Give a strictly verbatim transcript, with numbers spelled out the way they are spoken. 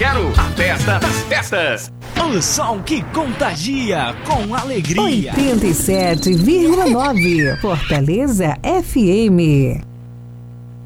Quero-Quero, a festa das festas. O som que contagia com alegria. oitenta e sete vírgula nove Fortaleza F M.